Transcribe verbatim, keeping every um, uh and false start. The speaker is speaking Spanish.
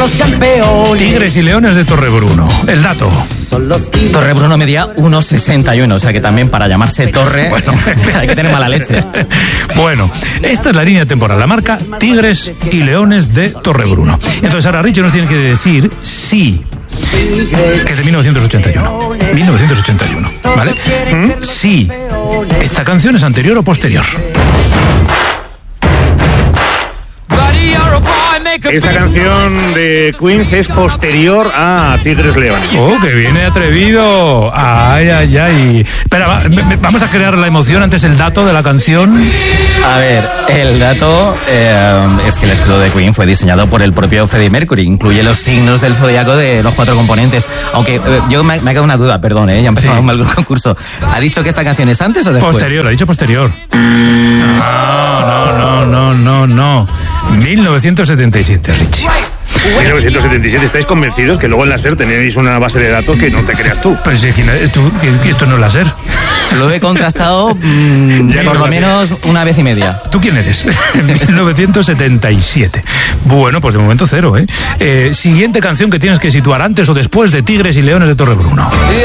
los campeones. Tigres y Leones de Torrebruno. El dato. Torrebruno medía uno sesenta y uno, o sea que también para llamarse Torre bueno, hay que tener mala leche. Bueno, esta es la línea temporal, la marca Tigres y Leones de Torrebruno. Entonces ahora Richie nos tiene que decir si, que es de mil novecientos ochenta y uno, mil novecientos ochenta y uno, ¿vale? ¿Mm? Si esta canción es anterior o posterior. Esta canción de Queens es posterior a Tigres Leones. ¡Oh, que viene atrevido! ¡Ay, ay, ay! Espera, va, vamos a crear la emoción antes el dato de la canción. A ver, el dato eh, es que el escudo de Queen fue diseñado por el propio Freddie Mercury. Incluye los signos del zodiaco de los cuatro componentes. Aunque eh, yo me, me ha quedado una duda, perdón, eh, ya empezamos sí. mal el concurso. ¿Ha dicho que esta canción es antes o después? Posterior, ha dicho posterior. No, no, no, no, no. mil novecientos setenta y siete, Richie. mil novecientos setenta y siete, ¿estáis convencidos que luego en la SER tenéis una base de datos que no te creas tú? Pues sí, tú, que esto no es la SER. Lo he contrastado mmm, por lo menos una vez y media. ¿Tú quién eres? mil novecientos setenta y siete. Bueno, pues de momento cero, ¿eh? ¿eh? Siguiente canción que tienes que situar antes o después de Tigres y Leones de Torrebruno.